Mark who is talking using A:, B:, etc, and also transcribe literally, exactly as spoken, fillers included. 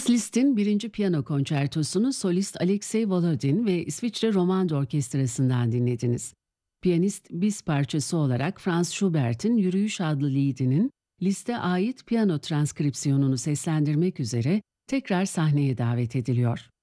A: Franz Liszt'in birinci Piyano Konçertosunu solist Alexey Volodin ve İsviçre Romando Orkestrası'ndan dinlediniz. Piyanist bis parçası olarak Franz Schubert'in Yürüyüş adlı liedinin Liszt'e ait piyano transkripsiyonunu seslendirmek üzere tekrar sahneye davet ediliyor.